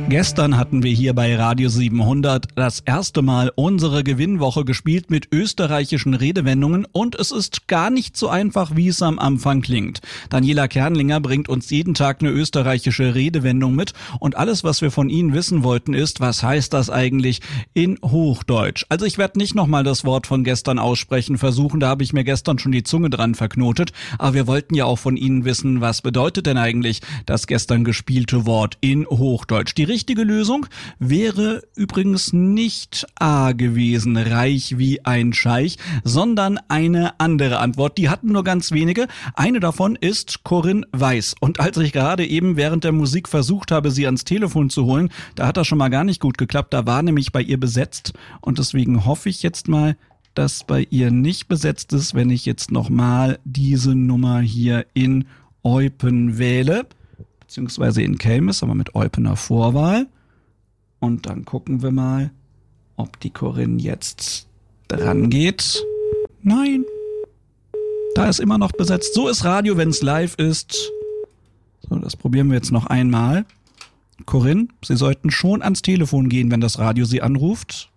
Gestern hatten wir hier bei Radio 700 das erste Mal unsere Gewinnwoche gespielt mit österreichischen Redewendungen und es ist gar nicht so einfach, wie es am Anfang klingt. Daniela Kernlinger bringt uns jeden Tag eine österreichische Redewendung mit und alles, was wir von Ihnen wissen wollten, ist, was heißt das eigentlich in Hochdeutsch? Also ich werde nicht nochmal das Wort von gestern aussprechen versuchen, da habe ich mir gestern schon die Zunge dran verknotet, aber wir wollten ja auch von Ihnen wissen, was bedeutet denn eigentlich das gestern gespielte Wort in Hochdeutsch? Die richtige Lösung wäre übrigens nicht A gewesen, reich wie ein Scheich, sondern eine andere Antwort. Die hatten nur ganz wenige. Eine davon ist Corinne Weiß. Und als ich gerade eben während der Musik versucht habe, sie ans Telefon zu holen, da hat das schon mal gar nicht gut geklappt. Da war nämlich bei ihr besetzt. Und deswegen hoffe ich jetzt mal, dass bei ihr nicht besetzt ist, wenn ich jetzt nochmal diese Nummer hier in Eupen wähle. Beziehungsweise in Kelmis, aber mit Eupener Vorwahl. Und dann gucken wir mal, ob die Corinne jetzt dran geht. Nein. Da ist immer noch besetzt. So ist Radio, wenn es live ist. So, das probieren wir jetzt noch einmal. Corinne, Sie sollten schon ans Telefon gehen, wenn das Radio Sie anruft.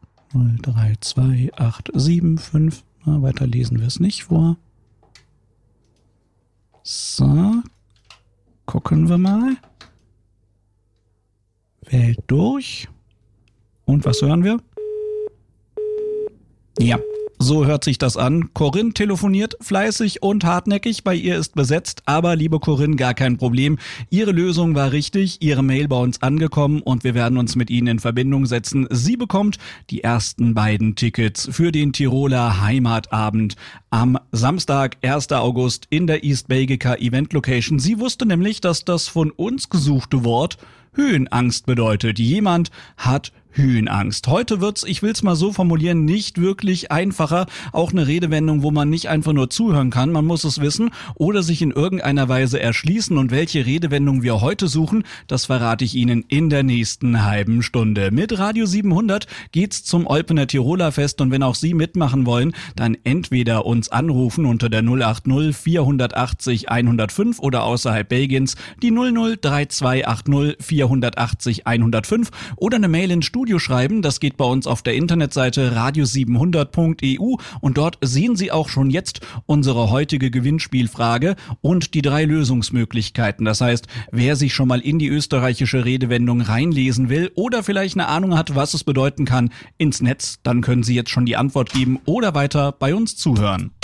0328755. Na, weiter lesen wir es nicht vor. So. Gucken wir mal. Wählt durch. Und was hören wir? Ja, so hört sich das an. Corinne telefoniert fleißig und hartnäckig. Bei ihr ist besetzt. Aber, liebe Corinne, gar kein Problem. Ihre Lösung war richtig. Ihre Mail bei uns angekommen und wir werden uns mit Ihnen in Verbindung setzen. Sie bekommt die ersten beiden Tickets für den Tiroler Heimatabend am Samstag, 1. August in der East Belgica Event Location. Sie wusste nämlich, dass das von uns gesuchte Wort Höhenangst bedeutet. Jemand hat Höhenangst. Heute wird's, ich will's mal so formulieren, nicht wirklich einfacher. Auch eine Redewendung, wo man nicht einfach nur zuhören kann. Man muss es wissen oder sich in irgendeiner Weise erschließen. Und welche Redewendung wir heute suchen, das verrate ich Ihnen in der nächsten halben Stunde. Mit Radio 700 geht's zum Eupener Tiroler Fest. Und wenn auch Sie mitmachen wollen, dann entweder uns anrufen unter der 080 480 105 oder außerhalb Belgiens die 003280 480 105 oder eine Mail ins Studio schreiben. Das geht bei uns auf der Internetseite radio700.eu und dort sehen Sie auch schon jetzt unsere heutige Gewinnspielfrage und die 3 Lösungsmöglichkeiten. Das heißt, wer sich schon mal in die österreichische Redewendung reinlesen will oder vielleicht eine Ahnung hat, was es bedeuten kann, ins Netz, dann können Sie jetzt schon die Antwort geben oder weiter bei uns zuhören.